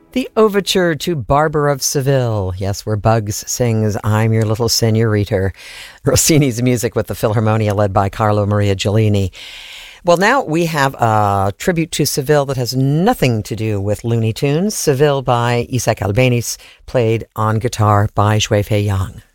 The overture to Barber of Seville. Yes, where Bugs sings I'm Your Little Senorita. Rossini's music with the Philharmonia led by Carlo Maria Giulini. Well, now we have a tribute to Seville that has nothing to do with Looney Tunes. Seville by Isaac Albéniz, played on guitar by Xue Fei Yang.